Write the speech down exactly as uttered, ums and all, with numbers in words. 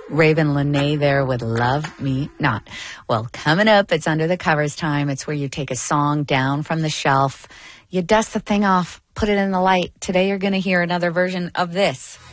Raven Lene there with Love Me Not. Well, coming up, it's Under the Covers time. It's where you take a song down from the shelf, you dust the thing off, put it in the light. Today you're going to hear another version of this.